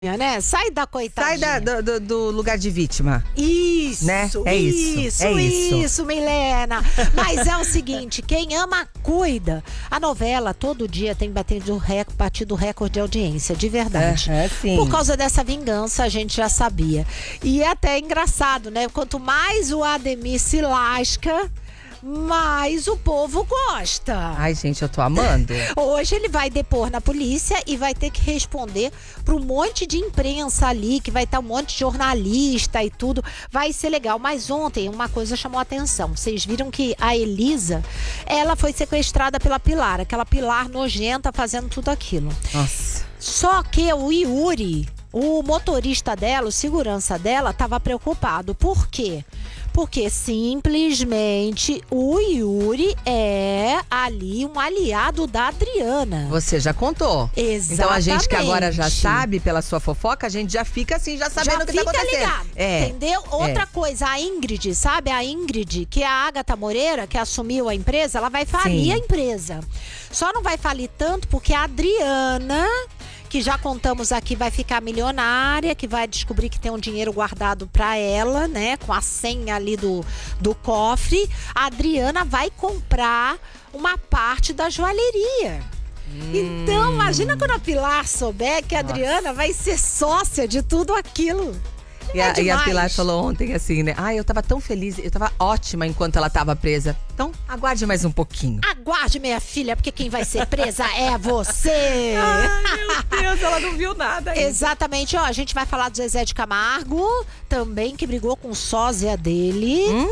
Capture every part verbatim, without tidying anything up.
Né? Sai da coitadinha. Sai da, do, do lugar de vítima. Isso, né? É isso, isso, é isso. isso, Milena. Mas é o seguinte, quem ama, cuida. A novela, todo dia, tem batido recorde, batido recorde de audiência, de verdade. É, é, sim. Por causa dessa vingança, a gente já sabia. E é até engraçado, né? Quanto mais o Ademir se lasca, mas o povo gosta. Ai, gente, eu tô amando. Hoje ele vai depor na polícia e vai ter que responder para um monte de imprensa ali, que vai estar um monte de jornalista e tudo. Vai ser legal. Mas ontem uma coisa chamou a atenção. Vocês viram que a Elisa, ela foi sequestrada pela Pilar. Aquela Pilar nojenta fazendo tudo aquilo. Nossa. Só que o Yuri, o motorista dela, o segurança dela, estava preocupado. Por quê? Porque simplesmente o Yuri é ali um aliado da Adriana. Você já contou. Exatamente. Então a gente que agora já sabe pela sua fofoca, a gente já fica assim, já sabendo já o que tá acontecendo. Ligado, é. Entendeu? Outra é. coisa, a Ingrid, sabe? A Ingrid, que é a Agatha Moreira, que assumiu a empresa, ela vai falir Sim. a empresa. Só não vai falir tanto porque a Adriana, que já contamos aqui, vai ficar milionária, que vai descobrir que tem um dinheiro guardado pra ela, né? Com a senha ali do, do cofre. A Adriana vai comprar uma parte da joalheria. Hum. Então, imagina quando a Pilar souber que a Nossa. Adriana vai ser sócia de tudo aquilo. E a, é e a Pilar falou ontem assim, né? Ai, eu tava tão feliz, eu tava ótima enquanto ela tava presa. Então, aguarde mais um pouquinho. Aguarde, minha filha, porque quem vai ser presa é você. Ai, meu Deus, ela não viu nada ainda. Exatamente, ó, a gente vai falar do Zezé de Camargo, também, que brigou com o sósia dele. Hum.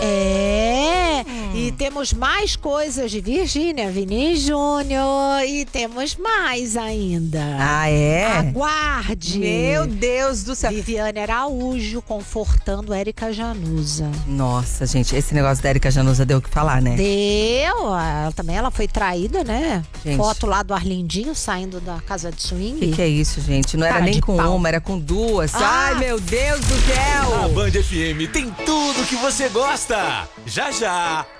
É, hum. E temos mais coisas de Virgínia, Vini Júnior, e temos mais ainda. Ah, é? Aguarde. Meu Deus do céu. Viviane Araújo confortando Érica Januza. Nossa, gente, esse negócio da Érica Januza deu o que falar, né? Deu, ela também ela foi traída, né? Gente. Foto lá do Arlindinho saindo da casa de swing. O que, que é isso, gente? Não Cara era nem com pau. uma, era com duas. Ah. Ai, meu Deus do céu! A Band F M tem tudo que você gosta. Já, já.